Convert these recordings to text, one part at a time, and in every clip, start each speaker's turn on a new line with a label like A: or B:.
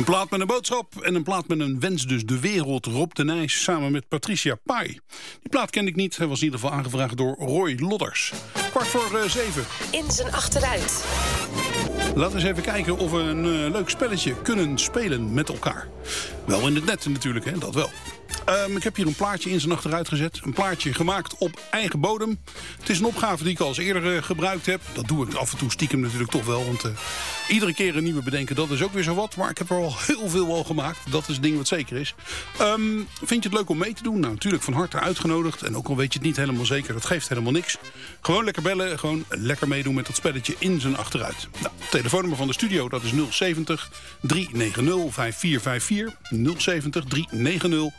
A: Een plaat met een boodschap en een plaat met een wens dus. De wereld, Rob de Nijs samen met Patricia Pai. Die plaat kende ik niet. Hij was in ieder geval aangevraagd door Roy Lodders. 6:15.
B: In zijn achteruit.
A: Laten we eens even kijken of we een leuk spelletje kunnen spelen met elkaar. Wel in het net natuurlijk, hè? Dat wel. Ik heb hier een plaatje in zijn achteruit gezet. Een plaatje gemaakt op eigen bodem. Het is een opgave die ik al eens eerder gebruikt heb. Dat doe ik af en toe stiekem natuurlijk toch wel. Want iedere keer een nieuwe bedenken, dat is ook weer zo wat. Maar ik heb er al heel veel al gemaakt. Dat is het ding wat zeker is. Vind je het leuk om mee te doen? Nou, natuurlijk van harte uitgenodigd. En ook al weet je het niet helemaal zeker, dat geeft helemaal niks. Gewoon lekker bellen. Gewoon lekker meedoen met dat spelletje in zijn achteruit. Nou, het telefoonnummer van de studio, dat is 070 390 5454. 070 390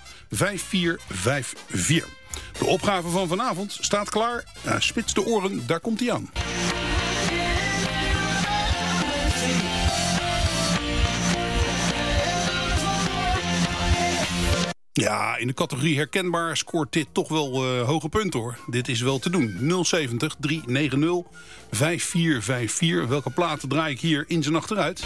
A: 5454. De opgave van vanavond staat klaar. Spits de oren, daar komt hij aan. Ja, in de categorie herkenbaar scoort dit toch wel hoge punten hoor. Dit is wel te doen. 070 390 5454. Welke platen draai ik hier in zijn achteruit?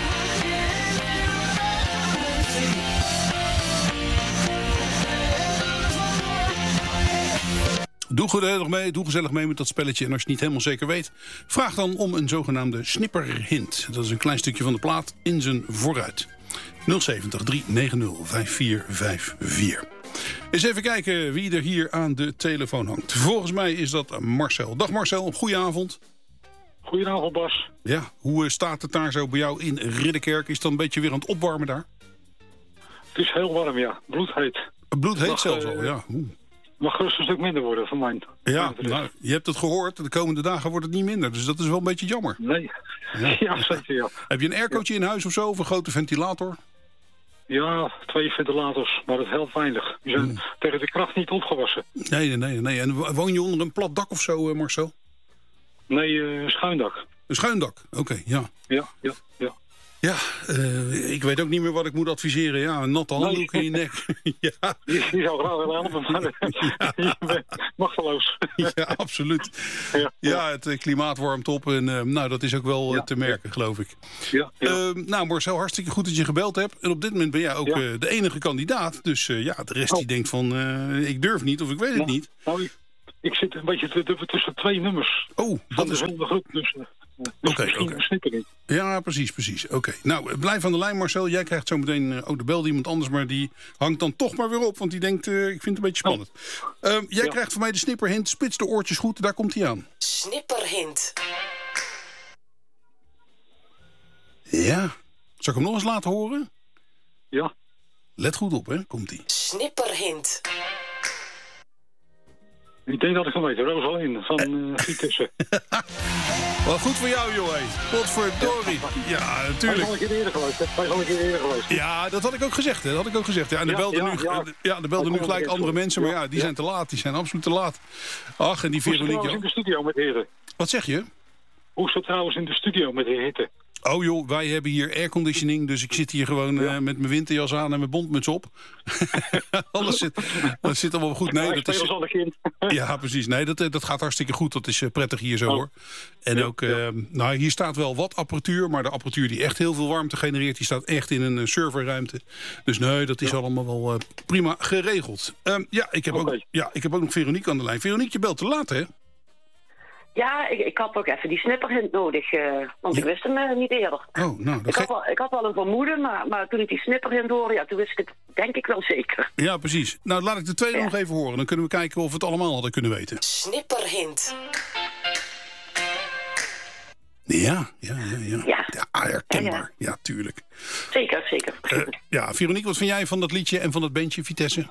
A: Doe gezellig mee met dat spelletje. En als je het niet helemaal zeker weet, vraag dan om een zogenaamde snipperhint. Dat is een klein stukje van de plaat in zijn vooruit. 070 390 5454. Eens even kijken wie er hier aan de telefoon hangt. Volgens mij is dat Marcel. Dag Marcel, goedenavond.
C: Goedenavond Bas.
A: Ja, hoe staat het daar zo bij jou in Ridderkerk? Is het dan een beetje weer aan het opwarmen daar?
C: Het is heel warm, ja. Bloedheet.
A: Bloedheet zelfs al, ja.
C: Mag gerust een stuk minder worden van mijn.
A: Ja, nou, je hebt het gehoord. De komende dagen wordt het niet minder. Dus dat is wel een beetje jammer.
C: Nee. Ja, zeker ja.
A: Heb je een aircootje in huis of zo? Of een grote ventilator?
C: Ja, 2 ventilators. Maar dat helpt weinig. Die zijn tegen de kracht niet opgewassen.
A: Nee. En woon je onder een plat dak of zo, Marcel?
C: Nee, schuindak.
A: Een schuindak? Oké, ja.
C: Ja.
A: Ja, ik weet ook niet meer wat ik moet adviseren. Ja, een natte handdoek in je nek. Ja.
C: Die zou graag willen helpen, maar je bent machteloos.
A: Ja, absoluut. Ja, het klimaat warmt op en nou, dat is ook wel te merken, geloof ik.
C: Ja.
A: Nou, Marcel, hartstikke goed dat je gebeld hebt. En op dit moment ben jij ook de enige kandidaat. Dus de rest die denkt van, ik durf niet of ik weet het niet.
C: Nou, ik zit een beetje tussen 2 nummers.
A: Oh,
C: van
A: dat is...
C: dezelfde groep, dus
A: Oké.
C: Snippen niet.
A: Ja, precies. Oké. Nou, blijf aan de lijn, Marcel. Jij krijgt zo meteen ook de bel iemand anders, maar die hangt dan toch maar weer op. Want die denkt, ik vind het een beetje spannend. Jij krijgt van mij de snipperhint. Spits de oortjes goed, daar komt hij aan.
B: Snipperhint.
A: Ja. Zal ik hem nog eens laten horen?
C: Ja.
A: Let goed op, hè. Komt-ie.
B: Snipperhint.
C: Ik denk dat ik hem weet. Rosalyn van Vitesse.
A: Wat goed voor jou, joh. Godverdorie. Ja, natuurlijk.
C: Wij zijn al een keer eerder geweest.
A: Ja, dat had ik ook gezegd. Ja, en er belden nu gelijk andere mensen. Maar ja, die zijn te laat. Die zijn absoluut te laat. Ach, en die Veronique.
C: Hoe is het trouwens in de studio met heren?
A: Wat zeg je?
C: Hoe is het trouwens in de studio met de hitte?
A: Oh joh, wij hebben hier airconditioning, dus ik zit hier gewoon met mijn winterjas aan en mijn bontmuts op. Alles zit allemaal goed. Nee, dat is... Ja, precies. Nee, dat gaat hartstikke goed. Dat is prettig hier zo hoor. En ook, nou hier staat wel wat apparatuur, maar de apparatuur die echt heel veel warmte genereert, die staat echt in een serverruimte. Dus nee, dat is allemaal wel prima geregeld. Ik heb ook nog Veronique aan de lijn. Veronique, je belt te laat, hè?
D: Ja, ik had ook even die snipperhint nodig, want ik wist hem niet eerder.
A: Oh, nou,
D: ik had wel een vermoeden, maar toen ik die snipperhint hoorde, toen wist ik het denk ik wel zeker.
A: Ja, precies. Nou, laat ik de tweede nog even horen. Dan kunnen we kijken of we het allemaal hadden kunnen weten.
B: Snipperhint.
A: Ja, herkenbaar. Ja, tuurlijk.
D: Zeker.
A: Veronique, wat vind jij van dat liedje en van dat bandje Vitesse?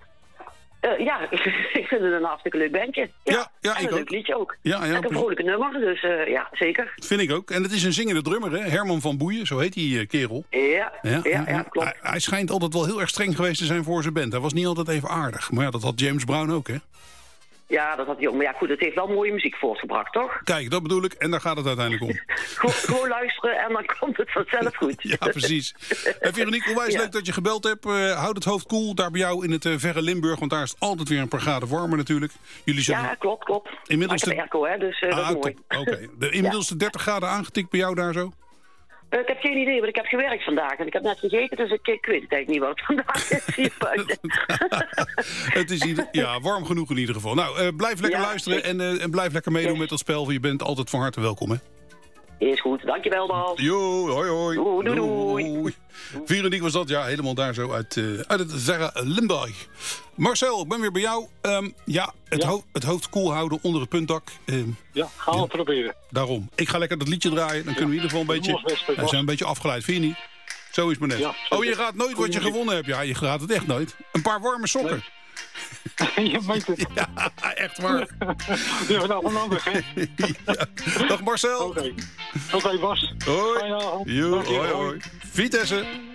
D: Ik vind het een hartstikke leuk bandje. Ja, en een leuk liedje ook. Ja, een vrolijke nummer, dus zeker.
A: Vind ik ook. En het is een zingende drummer, hè? Herman van Boeien, zo heet die kerel.
D: Ja, klopt.
A: Hij schijnt altijd wel heel erg streng geweest te zijn voor zijn band. Hij was niet altijd even aardig. Maar ja, dat had James Brown ook, hè?
D: Ja, dat had hij ook. Maar ja, goed, het heeft wel mooie muziek voortgebracht, toch?
A: Kijk, dat bedoel ik. En daar gaat het uiteindelijk om.
D: Gewoon luisteren en dan komt het vanzelf goed.
A: Ja, precies. Veronique, onwijs leuk dat je gebeld hebt. Houd het hoofd koel daar bij jou in het verre Limburg. Want daar is het altijd weer een paar graden warmer natuurlijk. Jullie zijn
D: klopt.
A: Inmiddels
D: ik heb airco, hè, dus dat is mooi.
A: Oké. Inmiddels de 30 graden aangetikt bij jou daar zo?
D: Ik heb geen idee, want ik heb gewerkt vandaag. En ik heb net gegeten, dus ik weet het eigenlijk niet wat het vandaag is hier buiten.
A: Het is warm genoeg in ieder geval. Nou, blijf lekker luisteren en blijf lekker meedoen met dat spel. Je bent altijd van harte welkom, hè?
D: Is goed, dankjewel, Bas.
A: Jo, hoi, hoi.
D: Doei.
A: Veronique was dat, helemaal daar zo uit het verre Limburg. Marcel, ik ben weer bij jou. Het hoofd koel houden onder het puntdak.
C: Gaan we proberen.
A: Daarom. Ik ga lekker dat liedje draaien. Dan kunnen we in ieder geval een beetje... We zijn een beetje afgeleid, vind je niet? Zo is het maar net. Je raadt nooit wat je gewonnen hebt. Ja, je raadt het echt nooit. Een paar warme sokken.
C: Nee. Je meent het.
A: Ja, echt waar.
C: Die hebben nou handig, hè?
A: Dag Marcel.
C: Oké, Bas.
A: Hoi. Hoi. Vitesse.